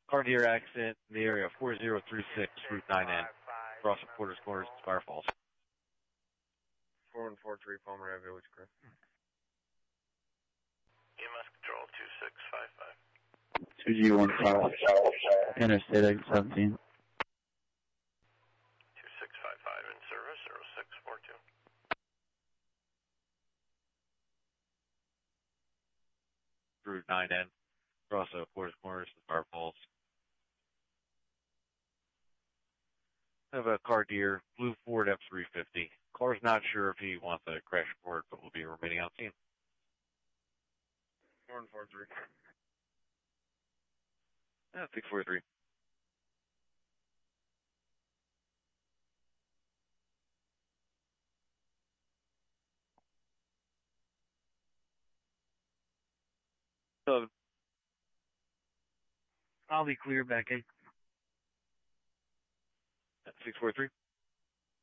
Car deer accident in the area 4036 Route 9N. Cross the Porter's Corners and Spire Falls. 4143 Palmer Ave, Village Crew. EMS Control 2655. 2G15, Interstate exit 17. 2655 in service, 0642. Route 9N. Cross the Porter's Corners and Spire Falls. I have a car deer, blue Ford F-350. Car's not sure if he wants a crash report, but will be remaining on scene. 4143. 643. I'll be clear back in. 643.